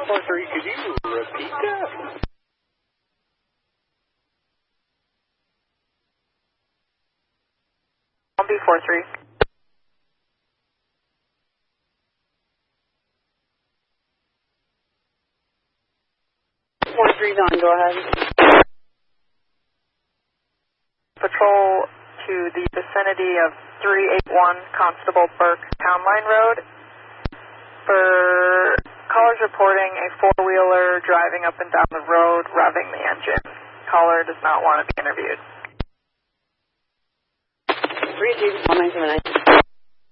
143, could you repeat that? I'll be 43. 43's on, go ahead. Patrol to the vicinity of 381 Constable Burke Town Line Road. For callers reporting a four-wheeler driving up and down the road, revving the engine. Caller does not want to be interviewed. 3 197